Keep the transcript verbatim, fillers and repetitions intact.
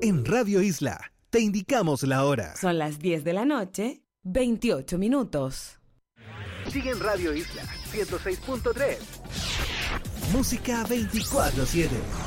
En Radio Isla te indicamos la hora. Son las diez de la noche, veintiocho minutos. Sigue en Radio Isla ciento seis punto tres. Música veinticuatro siete.